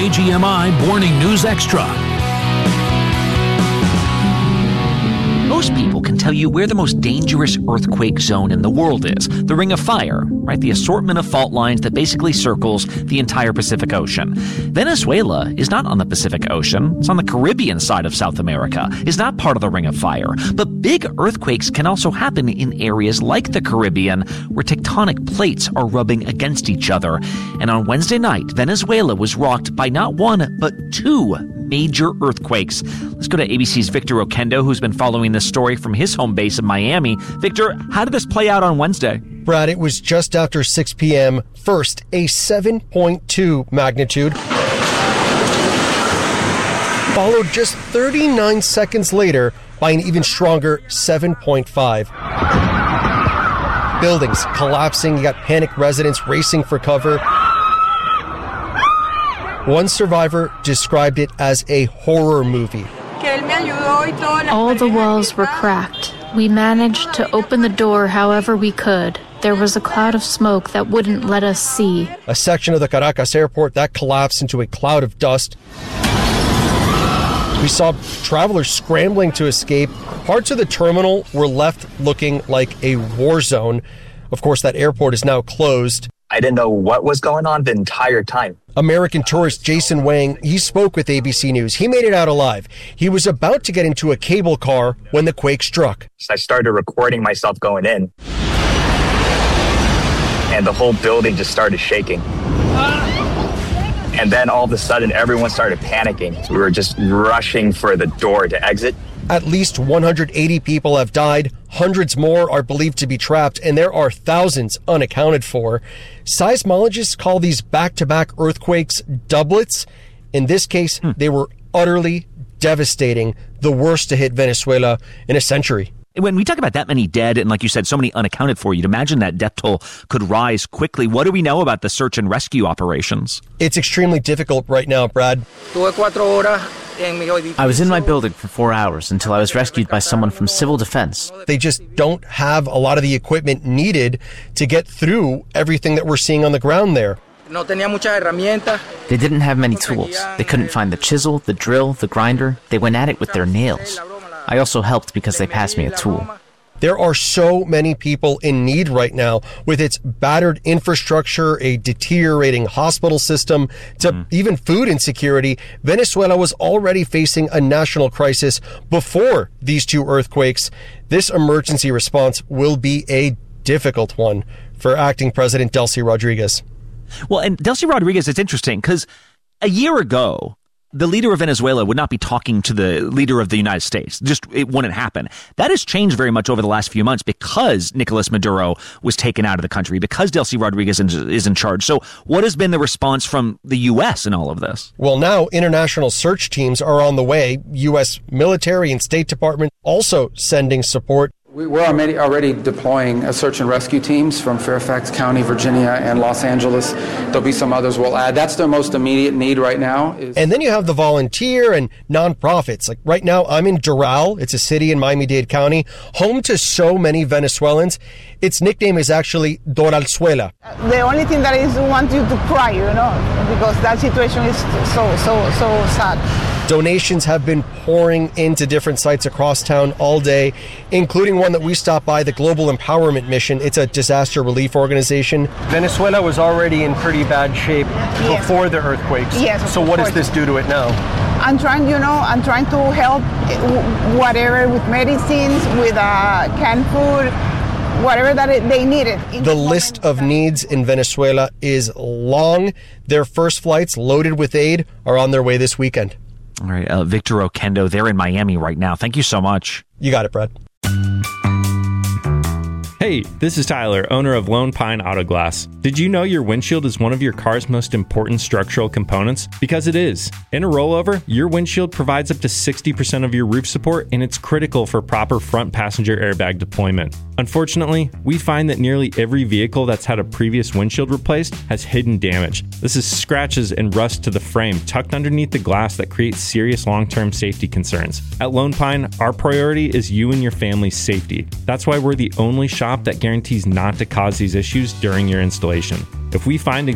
KGMI Morning News Extra. Most people can tell you where the most dangerous earthquake zone in the world is. The Ring of Fire, right? The assortment of fault lines that basically circles the entire Pacific Ocean. Venezuela is not on the Pacific Ocean. It's on the Caribbean side of South America. It's not part of the Ring of Fire. But big earthquakes can also happen in areas like the Caribbean where tectonic plates are rubbing against each other. And on Wednesday night, Venezuela was rocked by not one, but two major earthquakes. Let's go to ABC's Victor Oquendo, who's been following this story from his home base in Miami. Victor, how did this play out on Wednesday? Brad, it was just after 6 p.m. First, a 7.2 magnitude, followed just 39 seconds later by an even stronger 7.5. Buildings collapsing, you got panicked residents racing for cover. One survivor described it as a horror movie. All the walls were cracked. We managed to open the door however we could. There was a cloud of smoke that wouldn't let us see. A section of the Caracas airport that collapsed into a cloud of dust. We saw travelers scrambling to escape. Parts of the terminal were left looking like a war zone. Of course, that airport is now closed. I didn't know what was going on the entire time. American tourist Jason Wang, he spoke with ABC News. He made it out alive. He was about to get into a cable car when the quake struck. So I started recording myself going in. And the whole building just started shaking. And then all of a sudden, everyone started panicking. We were just rushing for the door to exit. At least 180 people have died. Hundreds more are believed to be trapped, and there are thousands unaccounted for. Seismologists call these back-to-back earthquakes doublets. In this case, they were utterly devastating, the worst to hit Venezuela in a century. When we talk about that many dead and, like you said, so many unaccounted for, you'd imagine that death toll could rise quickly. What do we know about the search and rescue operations? It's extremely difficult right now, Brad. I was in my building for 4 hours until I was rescued by someone from Civil Defense. They just don't have a lot of the equipment needed to get through everything that we're seeing on the ground there. They didn't have many tools. They couldn't find the chisel, the drill, the grinder. They went at it with their nails. I also helped because they passed me a tool. There are so many people in need right now with its battered infrastructure, a deteriorating hospital system, to even food insecurity. Venezuela was already facing a national crisis before these two earthquakes. This emergency response will be a difficult one for acting President Delcy Rodriguez. Well, and Delcy Rodriguez, it's interesting because a year ago, the leader of Venezuela would not be talking to the leader of the United States. Just, it wouldn't happen. That has changed very much over the last few months because Nicolas Maduro was taken out of the country, because Delcy Rodriguez is in charge. So what has been the response from the U.S. in all of this? Well, now international search teams are on the way. U.S. military and State Department also sending support. We're already deploying search and rescue teams from Fairfax County, Virginia, and Los Angeles. There'll be some others we'll add. That's their most immediate need right now. And then you have the volunteer and nonprofits. Like right now, I'm in Doral. It's a city in Miami-Dade County, home to so many Venezuelans. Its nickname is actually Doralzuela. The only thing that is wants you to cry, because that situation is so sad. Donations have been pouring into different sites across town all day, including one that we stopped by, the Global Empowerment Mission. It's a disaster relief organization. Venezuela was already in pretty bad shape before the earthquakes. Yes, so what does this do to it now? I'm trying to help whatever with medicines, with canned food, whatever that they needed. The list of needs in Venezuela is long. Their first flights loaded with aid are on their way this weekend. All right, Victor Oquendo, they're in Miami right now. Thank you so much. You got it, Brad. Hey, this is Tyler, owner of Lone Pine Auto Glass. Did you know your windshield is one of your car's most important structural components? Because it is. In a rollover, your windshield provides up to 60% of your roof support, and it's critical for proper front passenger airbag deployment. Unfortunately, we find that nearly every vehicle that's had a previous windshield replaced has hidden damage. This is scratches and rust to the frame tucked underneath the glass that creates serious long-term safety concerns. At Lone Pine, our priority is you and your family's safety. That's why we're the only shop that guarantees not to cause these issues during your installation. If we find